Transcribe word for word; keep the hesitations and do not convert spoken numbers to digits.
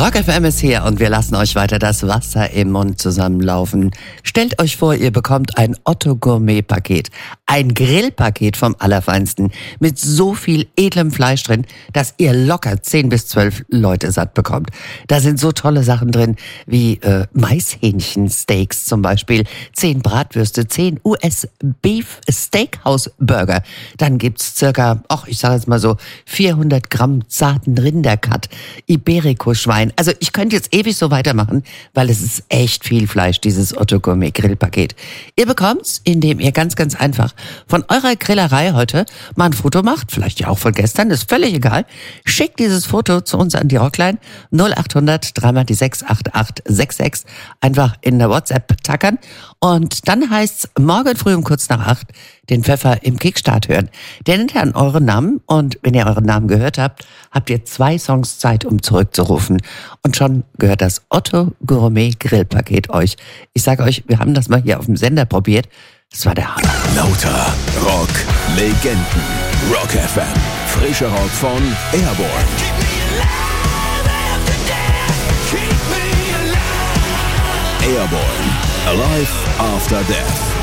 Rock F M ist hier und wir lassen euch weiter das Wasser im Mund zusammenlaufen. Stellt euch vor, ihr bekommt ein Otto Gourmet-Paket. Ein Grillpaket vom Allerfeinsten mit so viel edlem Fleisch drin, dass ihr locker zehn bis zwölf Leute satt bekommt. Da sind so tolle Sachen drin wie äh, Maishähnchensteaks zum Beispiel, zehn Bratwürste, zehn U S Beef Steakhouse Burger. Dann gibt's circa, ach ich sage jetzt mal so, vierhundert Gramm zarten Rindercut, Iberico-Schwein. Also ich könnte jetzt ewig so weitermachen, weil es ist echt viel Fleisch, dieses Otto Gourmet Grillpaket. Ihr bekommt's, indem ihr ganz, ganz einfach von eurer Grillerei heute mal ein Foto macht, vielleicht ja auch von gestern, ist völlig egal. Schickt dieses Foto zu uns an die Rockline null acht hundert drei mal die sechs acht acht sechs sechs, einfach in der WhatsApp tackern und dann heißt's morgen früh um kurz nach acht den Pfeffer im Kickstart hören. Der nennt dann euren Namen und wenn ihr euren Namen gehört habt, habt ihr zwei Songs Zeit, um zurückzurufen. Und schon gehört das Otto Gourmet Grillpaket euch. Ich sage euch, wir haben das mal hier auf dem Sender probiert. Das war der Hammer. Lauter Rock Legenden. Rock F M. Frischer Rock von Airborne. Airborne. Alive After Death.